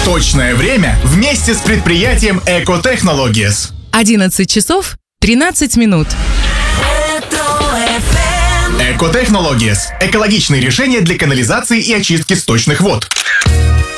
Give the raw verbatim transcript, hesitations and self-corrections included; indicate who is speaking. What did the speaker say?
Speaker 1: Точное время вместе с предприятием Экотехнологиес.
Speaker 2: одиннадцать часов тринадцать минут.
Speaker 1: Экотехнологиес. Экологичные решения для канализации и очистки сточных вод.